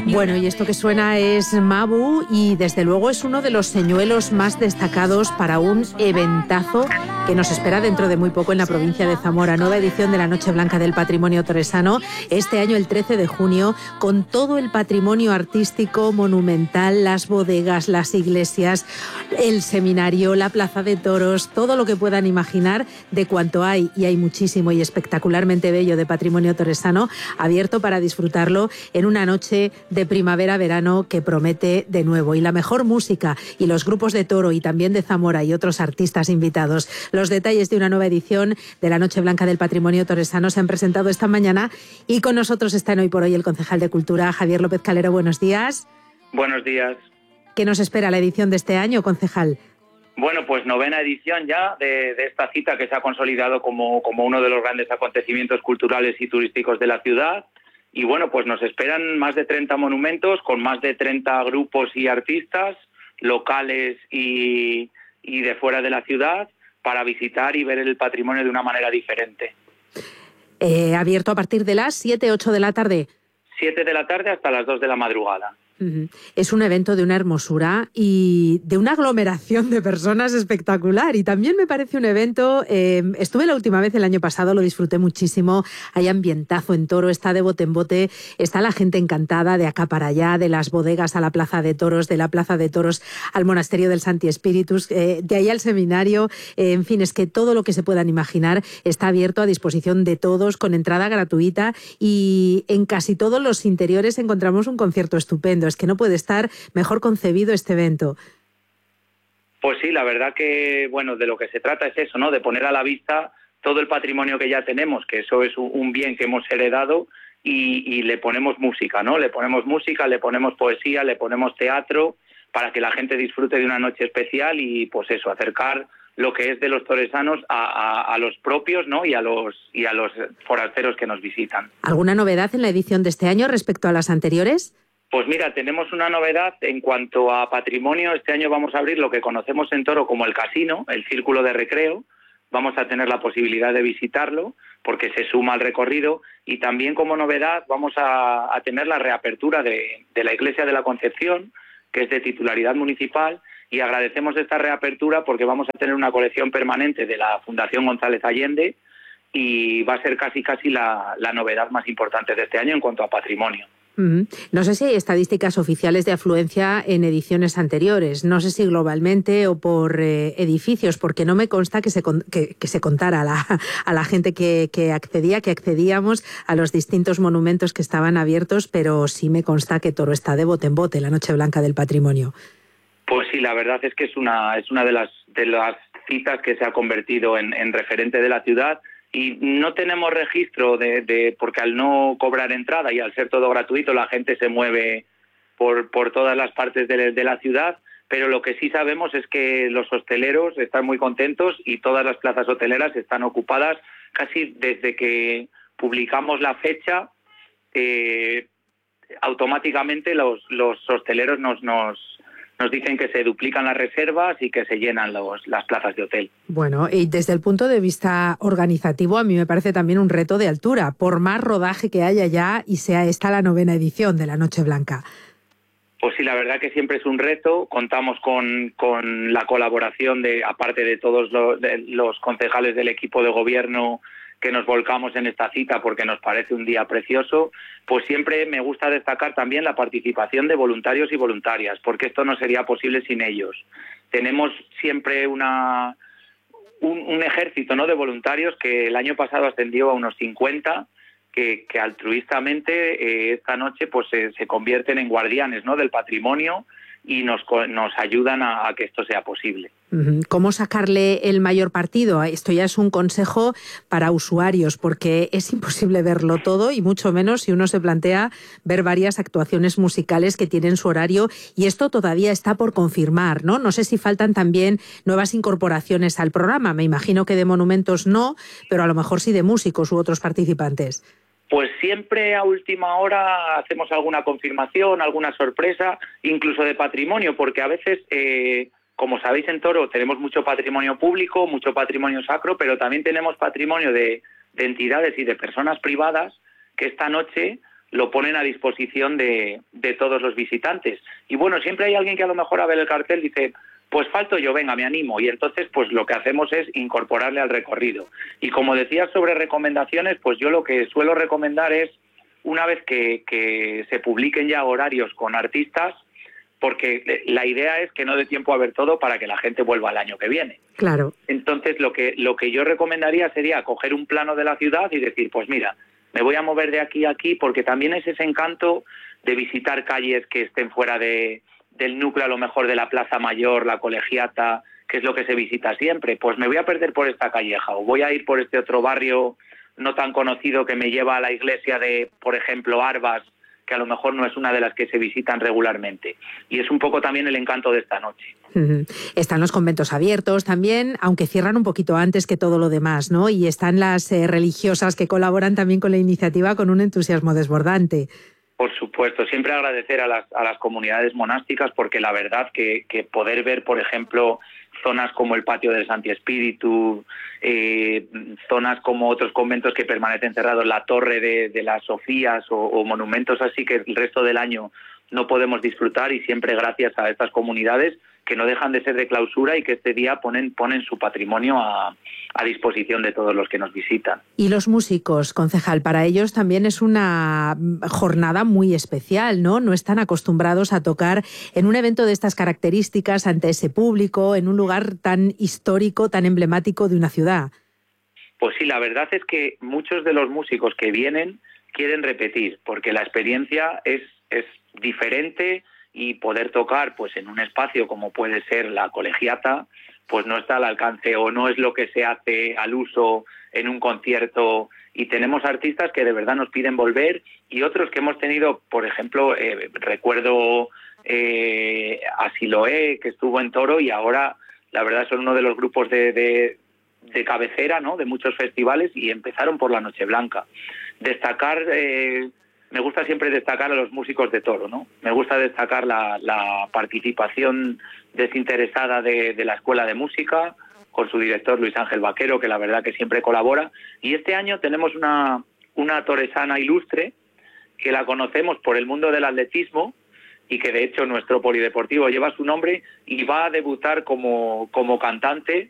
Bueno, y esto que suena es Mabu y desde luego es uno de los señuelos más destacados para un eventazo que nos espera dentro de muy poco en la provincia de Zamora. Nueva edición de la Noche Blanca del Patrimonio Torresano, este año el 13 de junio, con todo el patrimonio artístico, monumental, las bodegas, las iglesias, el seminario, la plaza de toros, todo lo que puedan imaginar de cuanto hay, y hay muchísimo y espectacularmente bello de patrimonio torresano, abierto para disfrutarlo en una noche de primavera-verano que promete de nuevo. Y la mejor música y los grupos de toro y también de Zamora y otros artistas invitados. Los detalles de una nueva edición de la Noche Blanca del Patrimonio Torresano se han presentado esta mañana y con nosotros está en Hoy por Hoy el concejal de Cultura, Javier López Calero. Buenos días. Buenos días. ¿Qué nos espera la edición de este año, concejal? Bueno, pues novena edición ya de esta cita que se ha consolidado como uno de los grandes acontecimientos culturales y turísticos de la ciudad. Y bueno, pues nos esperan más de 30 monumentos con más de 30 grupos y artistas locales y de fuera de la ciudad para visitar y ver el patrimonio de una manera diferente. Abierto a partir de las 7, 8 de la tarde. 7 de la tarde hasta las 2 de la madrugada. Es un evento de una hermosura y de una aglomeración de personas espectacular. Y también me parece un evento, estuve la última vez el año pasado, lo disfruté muchísimo, hay ambientazo en Toro, está de bote en bote, está la gente encantada de acá para allá, de las bodegas a la plaza de toros, de la plaza de toros al monasterio del Santi Espíritus, de ahí al seminario, en fin, es que todo lo que se puedan imaginar está abierto a disposición de todos, con entrada gratuita, y en casi todos los interiores encontramos un concierto estupendo. Es que no puede estar mejor concebido este evento. Pues sí, la verdad que, bueno, de lo que se trata es eso, ¿no? De poner a la vista todo el patrimonio que ya tenemos, que eso es un bien que hemos heredado, y le ponemos música, ¿no? Le ponemos música, le ponemos poesía, le ponemos teatro, para que la gente disfrute de una noche especial y, pues eso, acercar lo que es de los toresanos a los propios, ¿no? y a los forasteros que nos visitan. ¿Alguna novedad en la edición de este año respecto a las anteriores? Pues mira, tenemos una novedad en cuanto a patrimonio. Este año vamos a abrir lo que conocemos en Toro como el casino, el círculo de recreo. Vamos a tener la posibilidad de visitarlo porque se suma al recorrido, y también como novedad vamos a tener la reapertura de la Iglesia de la Concepción, que es de titularidad municipal, y agradecemos esta reapertura porque vamos a tener una colección permanente de la Fundación González Allende y va a ser casi la novedad más importante de este año en cuanto a patrimonio. No sé si hay estadísticas oficiales de afluencia en ediciones anteriores, no sé si globalmente o por edificios, porque no me consta que se contara a la gente que accedíamos a los distintos monumentos que estaban abiertos, pero sí me consta que Toro está de bote en bote, la Noche Blanca del Patrimonio. Pues sí, la verdad es que es una de las citas que se ha convertido en referente de la ciudad. Y no tenemos registro porque al no cobrar entrada y al ser todo gratuito, la gente se mueve por todas las partes de la ciudad, pero lo que sí sabemos es que los hosteleros están muy contentos y todas las plazas hoteleras están ocupadas casi desde que publicamos la fecha. Automáticamente los hosteleros nos dicen que se duplican las reservas y que se llenan las plazas de hotel. Bueno, y desde el punto de vista organizativo, a mí me parece también un reto de altura, por más rodaje que haya ya y sea esta la novena edición de la Noche Blanca. Pues sí, la verdad que siempre es un reto. Contamos con la colaboración aparte de todos los concejales del equipo de gobierno, que nos volcamos en esta cita porque nos parece un día precioso. Pues siempre me gusta destacar también la participación de voluntarios y voluntarias, porque esto no sería posible sin ellos. Tenemos siempre un ejército, ¿no?, de voluntarios que el año pasado ascendió a unos 50, que altruistamente esta noche pues se convierten en guardianes, ¿no?, del patrimonio y nos ayudan a que esto sea posible. ¿Cómo sacarle el mayor partido? Esto ya es un consejo para usuarios, porque es imposible verlo todo y mucho menos si uno se plantea ver varias actuaciones musicales que tienen su horario, y esto todavía está por confirmar, ¿no? No sé si faltan también nuevas incorporaciones al programa. Me imagino que de monumentos no, pero a lo mejor sí de músicos u otros participantes. Pues siempre a última hora hacemos alguna confirmación, alguna sorpresa, incluso de patrimonio, porque a veces, como sabéis, en Toro tenemos mucho patrimonio público, mucho patrimonio sacro, pero también tenemos patrimonio de entidades y de personas privadas que esta noche lo ponen a disposición de todos los visitantes. Y bueno, siempre hay alguien que a lo mejor a ver el cartel dice, pues falto yo, venga, me animo. Y entonces pues lo que hacemos es incorporarle al recorrido. Y como decías sobre recomendaciones, pues yo lo que suelo recomendar es, una vez que se publiquen ya horarios con artistas, porque la idea es que no dé tiempo a ver todo para que la gente vuelva el año que viene. Claro. Entonces lo que yo recomendaría sería coger un plano de la ciudad y decir, pues mira, me voy a mover de aquí a aquí, porque también es ese encanto de visitar calles que estén fuera del núcleo, a lo mejor de la Plaza Mayor, la Colegiata, que es lo que se visita siempre. Pues me voy a perder por esta calleja, o voy a ir por este otro barrio no tan conocido que me lleva a la iglesia de, por ejemplo, Arbas, que a lo mejor no es una de las que se visitan regularmente. Y es un poco también el encanto de esta noche. Están los conventos abiertos también, aunque cierran un poquito antes que todo lo demás, ¿no? Y están las religiosas que colaboran también con la iniciativa con un entusiasmo desbordante. Por supuesto, siempre agradecer a las comunidades monásticas, porque la verdad que poder ver, por ejemplo, zonas como el patio del Santi Espíritu, zonas como otros conventos que permanecen cerrados, la torre de las Sofías o monumentos así que el resto del año no podemos disfrutar, y siempre gracias a estas comunidades que no dejan de ser de clausura y que este día ponen su patrimonio a disposición de todos los que nos visitan. Y los músicos, concejal, para ellos también es una jornada muy especial, ¿no? No están acostumbrados a tocar en un evento de estas características ante ese público, en un lugar tan histórico, tan emblemático de una ciudad. Pues sí, la verdad es que muchos de los músicos que vienen quieren repetir, porque la experiencia es diferente, y poder tocar pues en un espacio como puede ser la Colegiata pues no está al alcance, o no es lo que se hace al uso en un concierto, y tenemos artistas que de verdad nos piden volver, y otros que hemos tenido, por ejemplo, recuerdo a Siloé, que estuvo en Toro, y ahora la verdad son uno de los grupos de cabecera, ¿no?, de muchos festivales, y empezaron por la Noche Blanca. Destacar... me gusta siempre destacar a los músicos de Toro, ¿no? Me gusta destacar la participación desinteresada de la Escuela de Música, con su director Luis Ángel Vaquero, que la verdad que siempre colabora. Y este año tenemos una toresana ilustre, que la conocemos por el mundo del atletismo, y que de hecho nuestro polideportivo lleva su nombre, y va a debutar como cantante